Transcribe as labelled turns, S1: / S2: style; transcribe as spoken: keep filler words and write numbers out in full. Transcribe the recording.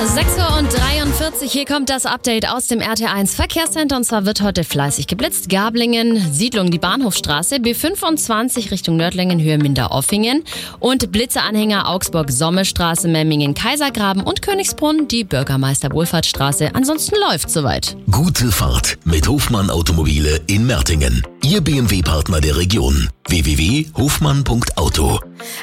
S1: sechs Uhr dreiundvierzig, hier kommt das Update aus dem R T eins Verkehrscenter, und zwar wird heute fleißig geblitzt. Gablingen, Siedlung, die Bahnhofstraße, B fünfundzwanzig Richtung Nördlingen, Höhe Minderoffingen und Blitzeanhänger Augsburg-Sommestraße, Memmingen, Kaisergraben und Königsbrunn, die Bürgermeister-Wohlfahrtsstraße. Ansonsten läuft soweit.
S2: Gute Fahrt mit Hofmann Automobile in Mertingen. Ihr B M W-Partner der Region. w w w punkt hofmann punkt auto